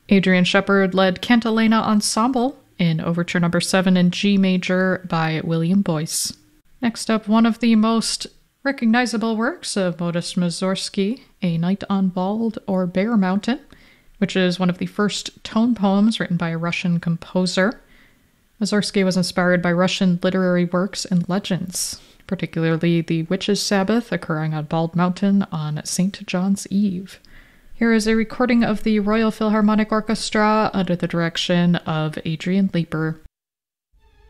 Adrian Shepard led Cantilena Ensemble in Overture No. 7 in G major by William Boyce. Next up, one of the most recognizable works of Modest Mussorgsky, A Night on Bald or Bear Mountain, which is one of the first tone poems written by a Russian composer. Mussorgsky was inspired by Russian literary works and legends, particularly the Witches' Sabbath occurring on Bald Mountain on St. John's Eve. Here is a recording of the Royal Philharmonic Orchestra under the direction of Adrian Leeper.